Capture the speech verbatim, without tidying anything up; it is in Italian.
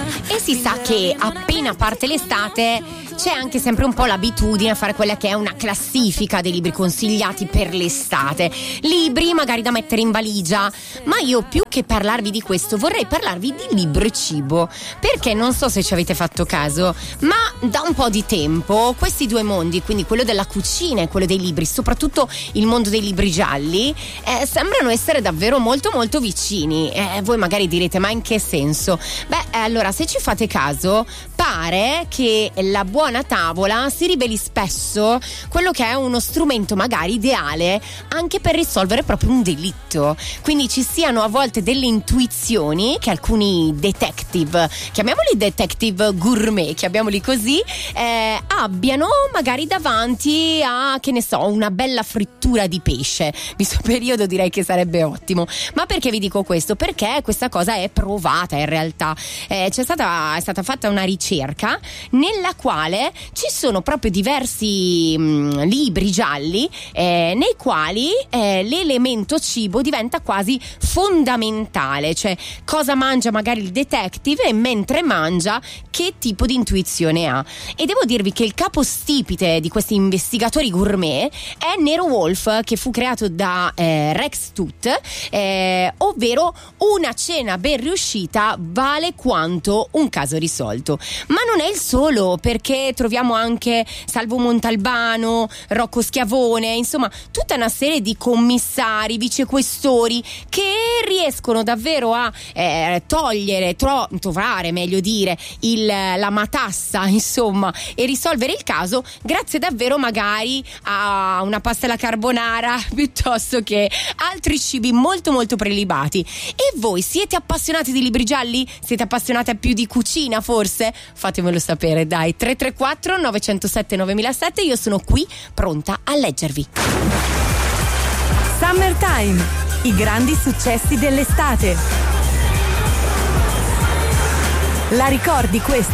E si sa che appena parte l'estate c'è anche sempre un po' l'abitudine a fare quella che è una classifica dei libri consigliati per l'estate, libri magari da mettere in valigia. Ma io, più che parlarvi di questo, vorrei parlarvi di libro e cibo, perché non so se ci avete fatto caso, ma da un po' di tempo questi due mondi, quindi quello della cucina e quello dei libri, soprattutto il mondo dei libri gialli, eh, sembrano essere davvero molto molto vicini. Eh, voi magari direte, ma in che senso? Beh, eh, allora, se ci fate caso, pare che la buona tavola si riveli spesso quello che è uno strumento magari ideale anche per risolvere proprio un delitto. Quindi ci siano a volte delle intuizioni che alcuni detective, chiamiamoli detective gourmet, chiamiamoli così, eh, abbiano magari davanti a, che ne so, una bella frittura di pesce. Visto il periodo direi che sarebbe ottimo. Ma perché vi dico questo? Perché questa cosa è provata in realtà. Eh, c'è stata, è stata fatta una ricerca nella quale ci sono proprio diversi mh, libri gialli eh, nei quali eh, l'elemento cibo diventa quasi fondamentale, cioè cosa mangia magari il detective e mentre mangia che tipo di intuizione ha. E devo dirvi che il capostipite di questi investigatori gourmet è Nero Wolf, che fu creato da eh, Rex Tut, eh, ovvero una cena ben riuscita vale quanto un caso risolto. Ma non è il solo, perché troviamo anche Salvo Montalbano, Rocco Schiavone, insomma tutta una serie di commissari, vicequestori che riescono davvero a eh, togliere, tro- trovare meglio dire il, la matassa, insomma, e risolvere il caso grazie davvero magari a una pasta alla carbonara piuttosto che altri cibi molto molto prelibati. E voi siete appassionati di libri gialli? Siete appassionati più di cucina forse? Fatemelo sapere, dai. Tre tre quattro nove zero sette nove zero zero sette, io sono qui pronta a leggervi. Summertime, i grandi successi dell'estate. La ricordi questa?